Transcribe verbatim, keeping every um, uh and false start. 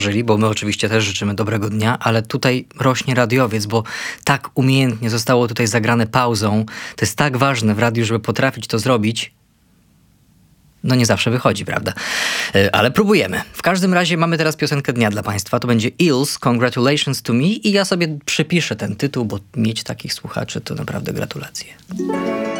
żyli, bo my oczywiście też życzymy dobrego dnia, ale tutaj rośnie radiowiec, bo tak umiejętnie zostało tutaj zagrane pauzą. To jest tak ważne w radiu, żeby potrafić to zrobić. No nie zawsze wychodzi, prawda? Yy, ale próbujemy. W każdym razie mamy teraz piosenkę dnia dla Państwa. To będzie Eels, Congratulations to Me i ja sobie przypiszę ten tytuł, bo mieć takich słuchaczy to naprawdę gratulacje.